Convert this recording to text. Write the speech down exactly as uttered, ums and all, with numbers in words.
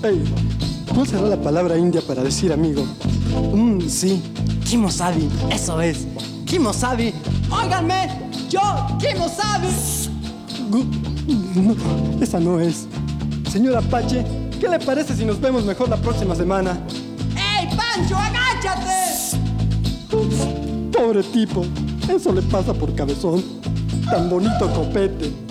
Hey, ¿cuál será la palabra india para decir amigo? Mmm, sí, kimosabi, eso es. Kimosabi. Óiganme, yo, kimosabi. No, esa no es. Señor Apache, ¿qué le parece si nos vemos mejor la próxima semana? ¡Ey, Pancho, agáchate! Pobre tipo, eso le pasa por cabezón. Tan bonito copete.